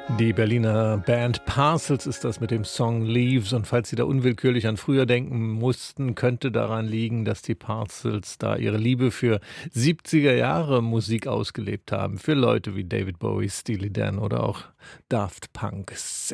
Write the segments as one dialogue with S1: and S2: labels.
S1: Die Berliner Band Parcels ist das mit dem Song Leaves. Und falls Sie da unwillkürlich an früher denken mussten, könnte daran liegen, dass die Parcels da ihre Liebe für 70er Jahre Musik ausgelebt haben. Für Leute wie David Bowie, Steely Dan oder auch Daft Punk.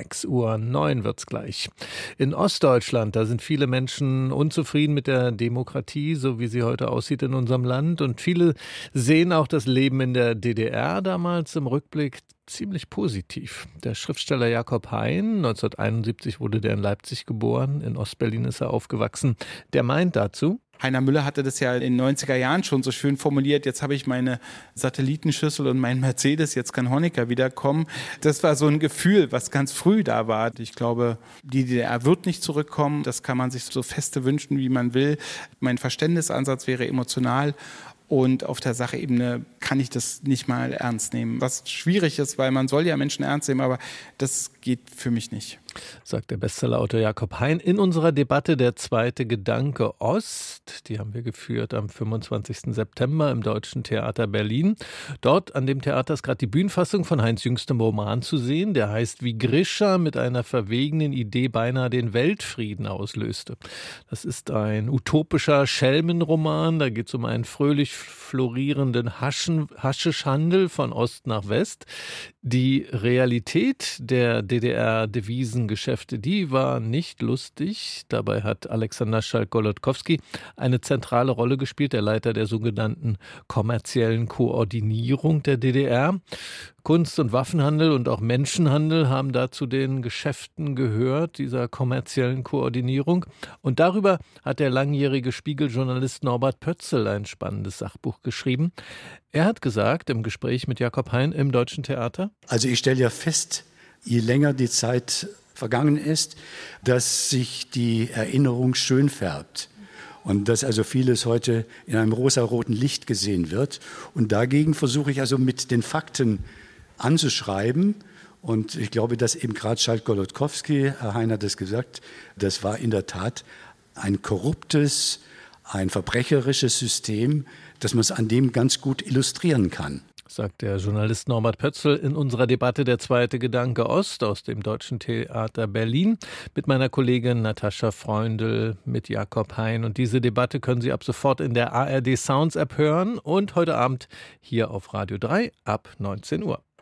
S1: 6:09 wird's gleich. In Ostdeutschland, da sind viele Menschen unzufrieden mit der Demokratie, so wie sie heute aussieht in unserem Land. Und viele sehen auch das Leben in der DDR damals im Rückblick ziemlich positiv. Der Schriftsteller Jakob Hein, 1971 wurde der in Leipzig geboren, in Ostberlin ist er aufgewachsen, der meint dazu:
S2: Heiner Müller hatte das ja in den 90er Jahren schon so schön formuliert, jetzt habe ich meine Satellitenschüssel und meinen Mercedes, jetzt kann Honecker wiederkommen. Das war so ein Gefühl, was ganz früh da war. Ich glaube, die DDR wird nicht zurückkommen, das kann man sich so feste wünschen, wie man will. Mein Verständnisansatz wäre emotional. Und auf der Sachebene kann ich das nicht mal ernst nehmen. Was schwierig ist, weil man soll ja Menschen ernst nehmen, aber das geht für mich nicht.
S1: Sagt der Bestsellerautor Jakob Hein in unserer Debatte Der zweite Gedanke Ost. Die haben wir geführt am 25. September im Deutschen Theater Berlin. Dort an dem Theater ist gerade die Bühnenfassung von Heins jüngstem Roman zu sehen. Der heißt Wie Grischa mit einer verwegenen Idee beinahe den Weltfrieden auslöste. Das ist ein utopischer Schelmenroman. Da geht es um einen fröhlich florierenden Haschischhandel von Ost nach West. Die Realität der DDR-Devisengeschäfte, die war nicht lustig. Dabei hat Alexander Schalk-Golodkowski eine zentrale Rolle gespielt, der Leiter der sogenannten kommerziellen Koordinierung der DDR. Kunst- und Waffenhandel und auch Menschenhandel haben da zu den Geschäften gehört, dieser kommerziellen Koordinierung. Und darüber hat der langjährige Spiegeljournalist Norbert Pötzl ein spannendes Sachbuch geschrieben. Er hat gesagt, im Gespräch mit Jakob Hein im Deutschen Theater:
S3: Also ich stelle ja fest, je länger die Zeit vergangen ist, dass sich die Erinnerung schön färbt. Und dass also vieles heute in einem rosaroten Licht gesehen wird. Und dagegen versuche ich also mit den Fakten anzuschreiben. Und ich glaube, dass eben gerade Schalk-Golodkowski, Herr Hein hat es gesagt, das war in der Tat ein korruptes, ein verbrecherisches System, dass man es an dem ganz gut illustrieren kann.
S1: Sagt der Journalist Norbert Pötzl in unserer Debatte Der zweite Gedanke Ost aus dem Deutschen Theater Berlin mit meiner Kollegin Natascha Freundl, mit Jakob Hein. Und diese Debatte können Sie ab sofort in der ARD Sounds App hören und heute Abend hier auf Radio 3 ab 19 Uhr.